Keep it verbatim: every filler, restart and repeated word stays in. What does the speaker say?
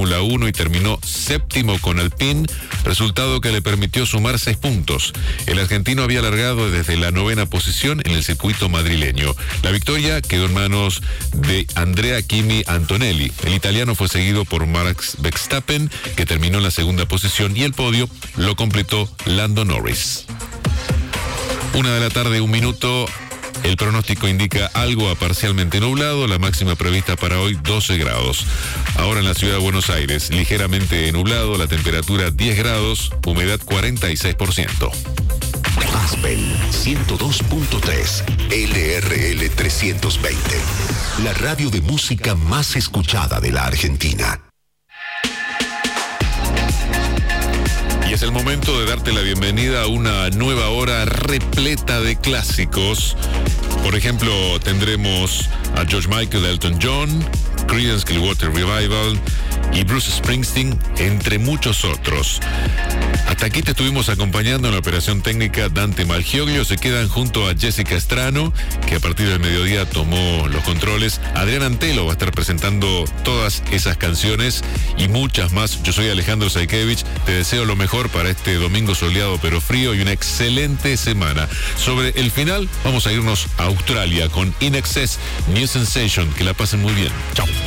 Fórmula uno y terminó séptimo con Alpine, resultado que le permitió sumar seis puntos. El argentino había largado desde la novena posición en el circuito madrileño. La victoria quedó en manos de Andrea Kimi Antonelli. El italiano fue seguido por Max Verstappen, que terminó en la segunda posición, y el podio lo completó Lando Norris. Una de la tarde, un minuto. El pronóstico indica algo a parcialmente nublado, la máxima prevista para hoy doce grados. Ahora en la ciudad de Buenos Aires, ligeramente nublado, la temperatura diez grados, humedad cuarenta y seis por ciento. Aspen ciento dos punto tres, L R L trescientos veinte, la radio de música más escuchada de la Argentina. Y es el momento de darte la bienvenida a una nueva hora repleta de clásicos. Por ejemplo, tendremos a George Michael, Elton John, Creedence Clearwater Revival y Bruce Springsteen, entre muchos otros. Hasta aquí te estuvimos acompañando en la operación técnica Dante Malgioglio. Se quedan junto a Jessica Estrano, que a partir del mediodía tomó los controles. Adrián Antelo va a estar presentando todas esas canciones y muchas más. Yo soy Alejandro Saikevich. Te deseo lo mejor para este domingo soleado pero frío y una excelente semana. Sobre el final, vamos a irnos a Australia con In Excess, New Sensation. Que la pasen muy bien. Chao.